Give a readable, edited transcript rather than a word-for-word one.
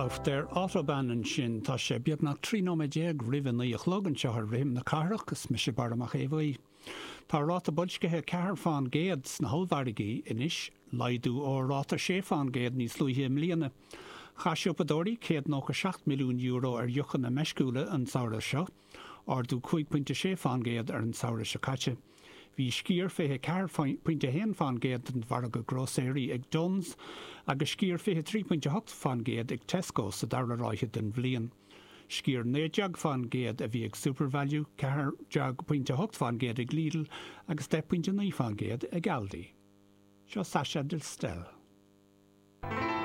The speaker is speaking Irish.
Der Autobahnen sin tá sé beag nach 3 rihan í a chlogan se ar réim na carachas me sé baramach éhí. Tá ráta budcethe cear fáin géad na hallmhargaí inis, laidú ó ráta sé fáin géad níos luithe mlíana. Chaisiúpadóirí 107 milliún euro ar juchan na meisciúla an saoire seo, ardú 5.6 fáin géad ar an saoire se caite. Bhí scír fithe 4.1 fáin géad an bharga groséirí ag Duns, agus scír fithe 3.8 fáin géad ag Tesco sa dara ráithe den bhliain. Scír 9 fáin géad a bhí ag Supervalue, 4.8 fáin géad ag Lidl, agus 10.9 fáin géad ag Aldi. Seo Sasha del Stel.